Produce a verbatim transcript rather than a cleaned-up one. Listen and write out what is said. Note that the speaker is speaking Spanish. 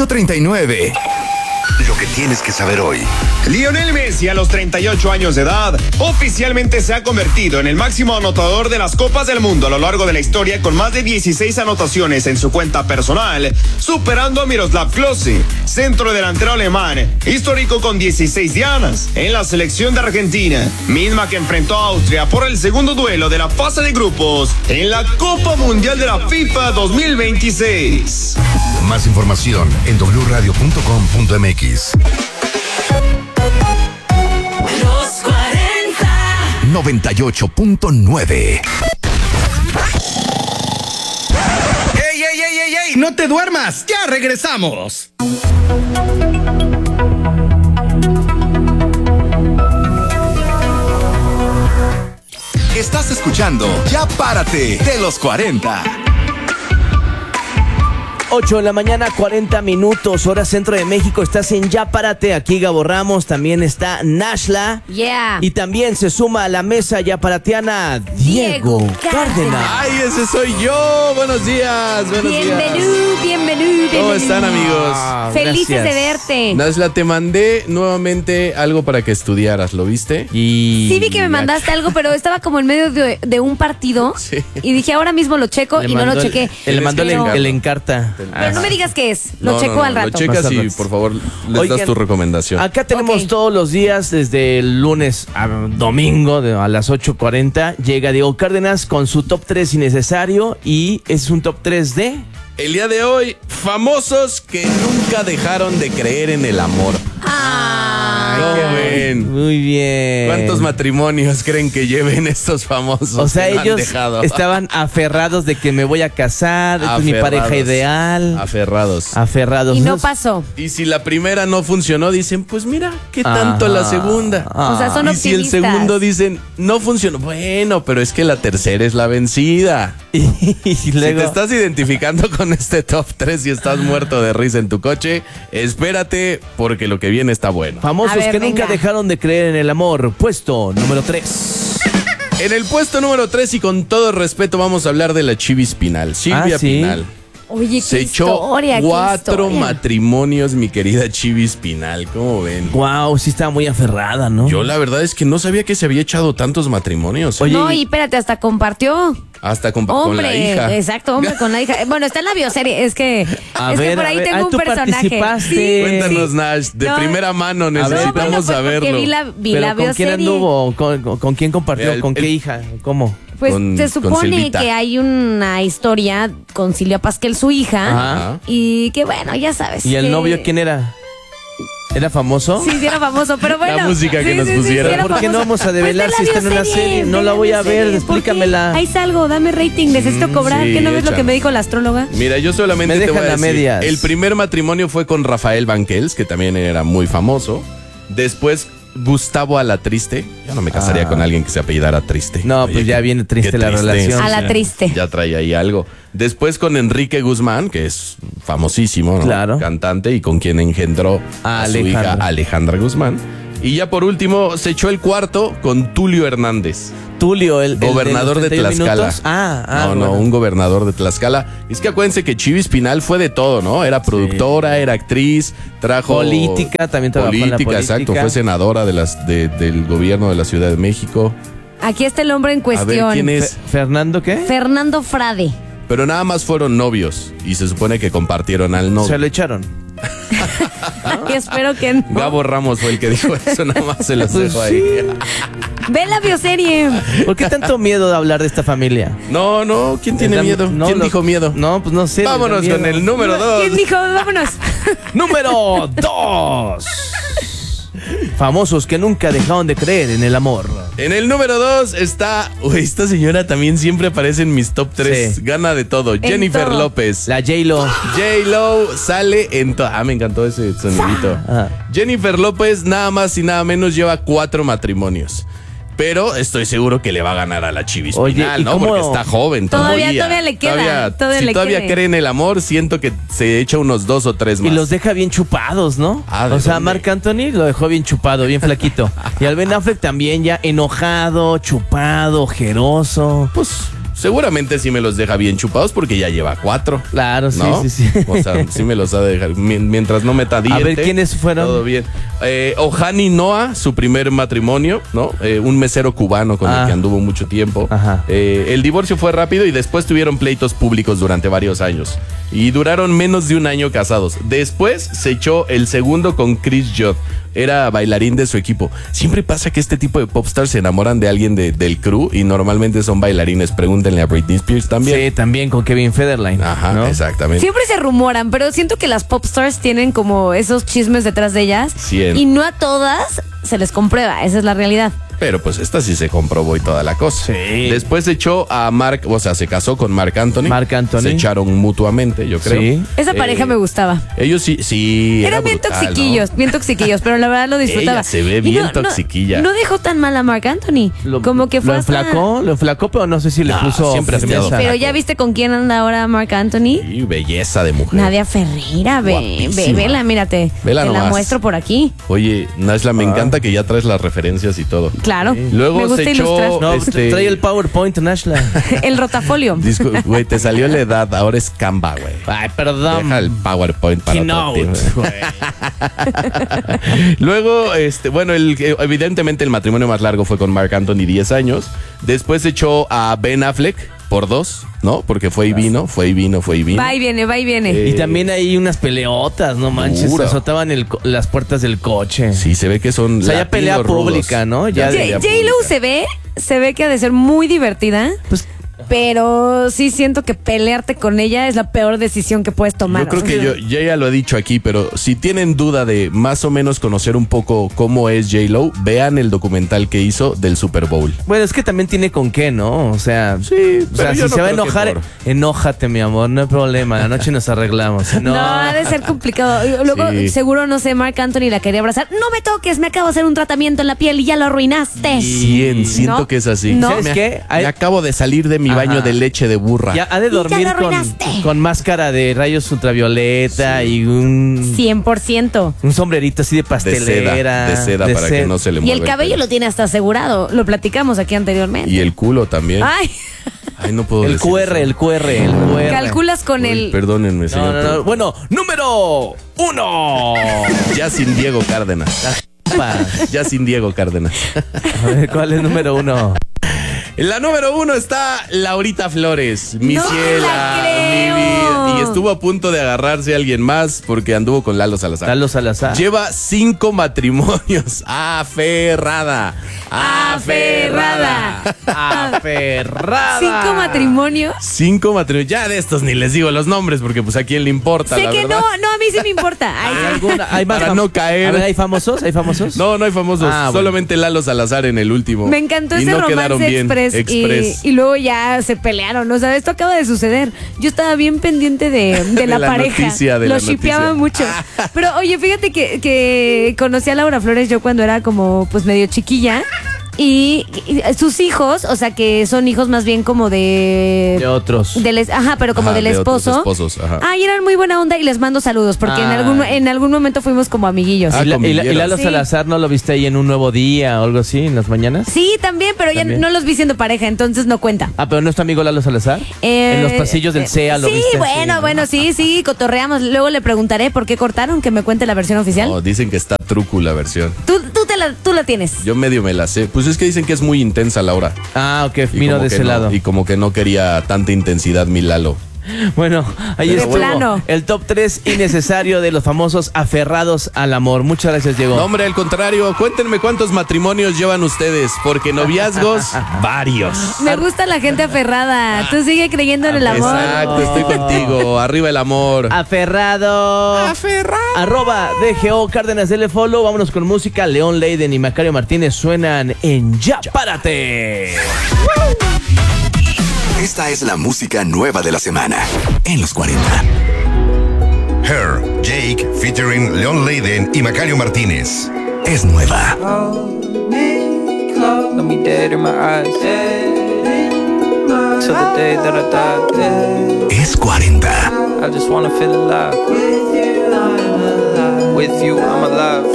ocho treinta y nueve. Lo que tienes que saber hoy. Lionel Messi, a los treinta y ocho años de edad, oficialmente se ha convertido en el máximo anotador de las Copas del Mundo a lo largo de la historia, con más de dieciséis anotaciones en su cuenta personal, superando a Miroslav Klose, centro delantero alemán, histórico con dieciséis dianas, en la selección de Argentina, misma que enfrentó a Austria por el segundo duelo de la fase de grupos en la Copa Mundial de la FIFA dos mil veintiséis. Más información en doble u radio punto com punto m x. Los cuarenta. noventa y ocho punto nueve. ¡Ey, ey, ey, ey, ey! ¡No te duermas! ¡Ya regresamos! Estás escuchando Ya Párate de los cuarenta. ocho de la mañana, cuarenta minutos, hora centro de México. Estás en Ya Párate, aquí Gabo Ramos, también está Nashla. Yeah. Y también se suma a la mesa ya parateana Diego, Diego Cárdenas. Ay, ese soy yo. Buenos días, buenos Bienvenido, días. bienvenido, ¿Cómo bienvenido. están, amigos? Felices Gracias. de verte. Nashla, te mandé nuevamente algo para que estudiaras, ¿lo viste? Y Sí vi que me mandaste algo, pero estaba como en medio de, de un partido. Sí. Y dije, ahora mismo lo checo Le y no mandó lo el- chequé. Le mandó el, Pero- en- el encarta. Pero no me digas qué es. Lo No, checo no, no, al rato. Lo checas Más y, tarde. por favor, les Oigan, das tu recomendación. Acá tenemos Ok. todos los días, desde el lunes a domingo de- a las ocho cuarenta. Llega Diego Cárdenas con su top tres innecesario. Y es un top tres de... El día de hoy, famosos que nunca dejaron de creer en el amor. Ah. ¿Cómo ven? Muy bien. ¿Cuántos matrimonios creen que lleven estos famosos? O sea, que no han ellos dejado? estaban aferrados de que me voy a casar, esta es mi Aferrados. pareja ideal. Aferrados. Aferrados. Y no Esos- pasó. Y si la primera no funcionó, dicen, pues mira, ¿qué tanto Ajá. la segunda? Ah. O sea, son Y si el optimistas. segundo dicen, no funcionó, bueno, pero es que la tercera es la vencida. y Si luego... te estás identificando con este top tres y estás muerto de risa en tu coche, espérate porque lo que viene está bueno. Famosos A ver, que venga. nunca dejaron de creer en el amor. Puesto número tres. En el puesto número tres, y con todo respeto, vamos a hablar de la Chivis Pinal, Silvia Ah, ¿sí? Pinal. Oye, qué Se echó historia, qué cuatro historia. matrimonios, mi querida Chivis Pinal. ¿Cómo ven? Wow, sí estaba muy aferrada, ¿no? Yo la verdad es que no sabía que se había echado tantos matrimonios. ¿eh? Oye, No, y- y espérate, hasta compartió. Hasta con, con Hombre, la hija. exacto, hombre con la hija. Bueno, está en la bioserie, es que, A es que ver, por a ahí ver, tengo ah, un tú personaje. participaste. Cuéntanos, Nash, de No, primera mano, ver, necesitamos bueno, pues, saberlo. porque vi la, vi pero la ¿con quién bioserie. anduvo? ¿Con, con- con quién compartió? Mira, el- ¿Con qué el- hija? ¿Cómo? Pues con- se con supone Silvita. que hay una historia con Silvia Pasquel, su hija, Ajá. y que bueno, ya sabes. ¿Y el que- novio quién era? ¿Era famoso? Sí, sí era famoso, pero bueno. La música que sí, nos sí, sí, pusieron. sí era ¿Por qué no famoso. vamos a develar Pues si ve está en una bioserie, serie? No ve la voy a ver, bioserie, ¿por qué? explícamela. Ahí salgo, dame rating, necesito Mm, cobrar. sí, ¿Qué no ves lo que échale. me dijo la astróloga? Mira, yo solamente Me te voy a dejan a decir, medias. el primer matrimonio fue con Rafael Banquels, que también era muy famoso. Después, Gustavo Alatriste. Yo no me casaría Ah. con alguien que se apellidara Triste. No, pues ya qué- viene triste qué la relación. A la triste. Ya trae ahí algo. Después con Enrique Guzmán, que es famosísimo, ¿no? Claro. Cantante, y con quien engendró a, su hija Alejandra. Alejandra Guzmán. Y ya por último, se echó el cuarto con Tulio Hernández. Tulio, el, el Gobernador los de treinta y uno Tlaxcala. minutos. Ah, ah, no, no, bueno. un gobernador de Tlaxcala. Es que acuérdense que Chivis Pinal fue de todo, ¿no? Era productora, era actriz, trajo... Política, también trabajó en la política, exacto. política. Fue senadora de las, de- del gobierno de la Ciudad de México. Aquí está el hombre en A ver, cuestión. ¿quién Fe- es? ¿Fernando qué? Fernando Frade. Pero nada más fueron novios y se supone que compartieron al novio. Se lo echaron. Y espero que no. Gabo Ramos fue el que dijo eso, nada más se los Pues dejo ahí. Ve la bioserie. ¿Por qué tanto miedo de hablar de esta familia? No, no, ¿quién tiene Da- miedo? no, ¿Quién lo- dijo miedo? No, pues no sé. les da Vámonos miedo. con el número dos. ¿Quién dijo? Vámonos. Número dos. Famosos que nunca dejaron de creer en el amor. En el número dos está... Uy, esta señora también siempre aparece en mis top tres. Sí. Gana de todo. Jennifer todo. López. La J-Lo. J-Lo sale en todo. Ah, me encantó ese sonidito. Ajá. Jennifer López nada más y nada menos lleva cuatro matrimonios. Pero estoy seguro que le va a ganar a la Chivis Oye, Pinal, ¿y ¿no? cómo? Porque está joven Todavía- todavía. todavía le queda, Todavía, todavía si le todavía queda. cree en el amor, siento que se echa unos dos o tres Y más. los deja bien chupados, ¿no? Ah, ¿de o sea, dónde? Marc Anthony lo dejó bien chupado, bien flaquito. Y al Ben Affleck también ya enojado, chupado, ojeroso. Pues seguramente sí me los deja bien chupados porque ya lleva cuatro. Claro, sí, ¿no? sí, sí. O sea, sí me los ha de dejar. Mientras no meta diente. A ver, ¿quiénes fueron? Todo bien. Eh, Ohani Noah, su primer matrimonio, ¿no? Eh, un mesero cubano con Ah. el que anduvo mucho tiempo. Ajá. Eh, el divorcio fue rápido y después tuvieron pleitos públicos durante varios años. Y duraron menos de un año casados. Después se echó el segundo con Chris Judd. Era bailarín de su equipo. Siempre pasa que este tipo de popstars se enamoran de alguien de- del crew y normalmente son bailarines. Pregúntenle a Britney Spears también. Sí, también con Kevin Federline. Ajá, ¿no? exactamente. Siempre se rumoran, pero siento que las pop stars tienen como esos chismes detrás de ellas. Cien. Y no a todas se les comprueba, esa es la realidad. Pero pues esta sí se comprobó y toda la cosa. Sí. Después se echó a Mark, o sea, se casó con Mark Anthony. Marc Anthony. Se echaron mutuamente, yo creo. Sí. Esa Eh, pareja me gustaba. Ellos sí, sí. Eran era bien brutal, toxiquillos, ¿no? bien toxiquillos, pero la verdad lo disfrutaba. Ella se ve Y bien toxiquilla. No, no dejó tan mal a Marc Anthony. Lo- como que fue Lo hasta- enflacó, lo enflacó, pero no sé si le No, puso siempre ha estado firmeza. Pero ya viste con quién anda ahora Marc Anthony. Y belleza de mujer. Nadia Ferreira, ve, Guapísima. ve, vela, mírate. Vela Te la nomás. muestro por aquí. Oye, Nashla, me encanta que ya traes las referencias y todo. Claro. Luego me gusta se echó- ilustrar. No, Este- trae el PowerPoint, Nashla. El rotafolio. Disco- Güey, te salió la edad, ahora es Canva, güey. Ay, perdón. Deja el PowerPoint para otro Keynote, tiempo. güey. Luego, este, bueno, el, evidentemente el matrimonio más largo fue con Marc Anthony, diez años. Después se echó a Ben Affleck por dos, ¿no? Porque fue y vino, fue y vino, fue y vino. Va y viene, va y viene. Eh, Y también hay unas peleotas, no manches. Duro. Azotaban el co- las puertas del coche. Sí, se ve que son O sea, ya pelea latinos rudos. pública, ¿no? Ya Ya de- pelea J- J-Lo pública. se ve, se ve que ha de ser muy divertida. Pues, Pero sí siento que pelearte con ella es la peor decisión que puedes tomar. Yo creo O que sea, yo ya, ya lo he dicho aquí, pero si tienen duda de más o menos conocer un poco cómo es J-Lo, vean el documental que hizo del Super Bowl. bueno, es que también tiene con qué, ¿no? O sea, Sí, o sea pero si yo se no va a creo que enojar, por- enójate, mi amor, no hay problema. La noche nos arreglamos. No, No, ha de ser complicado. Y Luego, Sí. seguro, no sé, Marc Anthony la quería abrazar. No me toques, me acabo de hacer un tratamiento en la piel y ya lo arruinaste. cien, siento ¿No? que es así. ¿No? ¿Sabes Me- qué? Hay- Me acabo de salir de mi Ajá. baño de leche de burra. Ya ha de Y ya dormir lo con, arruinaste. con máscara de rayos ultravioleta y un, cien por ciento. un sombrerito así de de pastelera. seda, de seda para seda. que no se le Y mueva el cabello pelo. lo tiene hasta asegurado. Lo platicamos aquí anteriormente. Y el culo también. Ay, Ay, no puedo El decir Q R, eso. el Q R, el Q R. calculas con Uy, el... Perdónenme, señor. No, no, no. pero Bueno, número uno. Ya sin Diego Cárdenas. Pa. Ya sin Diego Cárdenas. A ver, ¿cuál es número uno? En la número uno está Laurita Flores, mi No te ciela, la creo. mi vida. Y estuvo a punto de agarrarse a alguien más porque anduvo con Lalo Salazar. Lalo Salazar. Lleva cinco matrimonios. Aferrada. Aferrada. Aferrada. Cinco matrimonios. Cinco matrimonios. Ya de estos ni les digo los nombres porque pues a quién le importa, Sé la que verdad. no, no, a mí sí me importa. Ay, ¿Hay sí. alguna? ¿Hay más Para fam- no caer. A ver, ¿hay famosos? ¿Hay famosos? No, no hay famosos. Ah, bueno. Solamente Lalo Salazar en el último. Me encantó Y ese no quedaron romance bien. express, Express. Y, y luego ya se pelearon. O sea, esto acaba de suceder. Yo estaba bien pendiente de, de la, la pareja. noticia, de Lo la shipeaba noticia. mucho. Pero oye, fíjate que, que conocí a Laura Flores yo cuando era como pues medio chiquilla. Y, y sus hijos, o sea que son hijos más bien como de... De otros. del es- ajá, pero como Ajá, del de otros esposo. esposos, ajá. Ay, eran muy buena onda y les mando saludos porque en Ah. algún en algún momento fuimos como amiguillos. Ah, ¿Y, la- y la- y Lalo Sí. Salazar no lo viste ahí en un nuevo día o algo así en las mañanas? Sí, también, pero También. ya no los vi siendo pareja, entonces no cuenta. Ah, pero no es tu amigo Lalo Salazar. Eh, en los pasillos del C E A lo sí, viste. bueno, ¿no? bueno, sí, sí, cotorreamos. Luego le preguntaré por qué cortaron, que me cuente la versión oficial. No, dicen que está truco la versión. Tú, tú, te la, tú la tienes. Yo medio me la sé. Pues es que dicen que es muy intensa Laura. Ah, ok, Y miro como de que ese no- lado. Y como que no quería tanta intensidad mi Lalo. Bueno, ahí De estuvo plano. el top tres innecesario de los famosos aferrados al amor. Muchas gracias, Diego. No, hombre, al contrario, cuéntenme cuántos matrimonios llevan ustedes, porque noviazgos, varios. Me gusta la gente aferrada. Tú sigue creyendo en el amor. Exacto, estoy contigo. Arriba el amor. Aferrado. Aferrado. Arroba D G O Cárdenas, dele follow. Vámonos con música. León Leiden y Macario Martínez suenan en Ya Párate. Esta es la música nueva de la semana en los cuarenta. Her, Jake, featuring Leon Leiden y Macario Martínez. Es nueva. Let me dead in my eyes. Till the day that I die. Es cuarenta. I just wanna feel alive. With you, I'm alive.